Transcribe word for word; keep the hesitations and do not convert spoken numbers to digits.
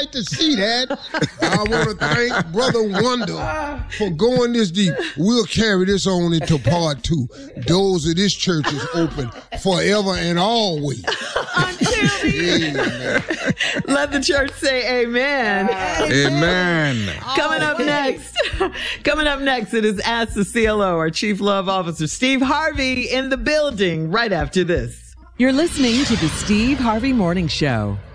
like to see that. I want to thank Brother Wonder for going this deep. We'll carry this on into part two. Doors of this church is open forever and always. Until Amen. Let the church say amen. Amen. Coming up next, coming up next, it is Ask the C L O, our Chief Love Officer, Steve Harvey, in the building right after this. You're listening to the Steve Harvey Morning Show.